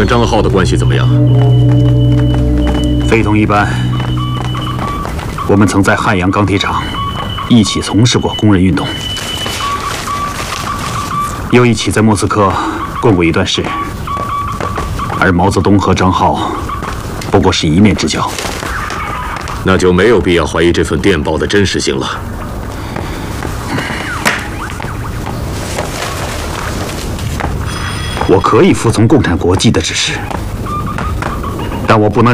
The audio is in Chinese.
跟张浩的关系怎么样？ 非同一般。我们曾在汉阳钢铁厂一起从事过工人运动，又一起在莫斯科共过一段事。而毛泽东和张浩不过是一面之交， 那就没有必要怀疑这份电报的真实性了。 我可以服从共产国际的指示，但我不能